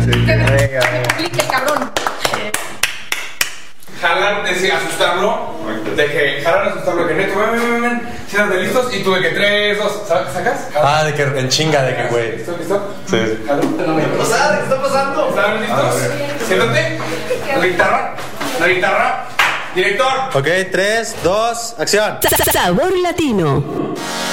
sí. Que me Venga. explique, cabrón. Jalar, asustarlo. De que jalar, asustarlo. Que neto, ven. Siéntate listos. Y tú de que 3, 2, ¿sacas? Ah, de que en chinga, de que güey. ¿Listo? Sí, sí. Jalo. ¿Qué está pasando? ¿Están listos? Siéntate. La guitarra. Director. Ok, 3, 2, acción. Sabor Latino.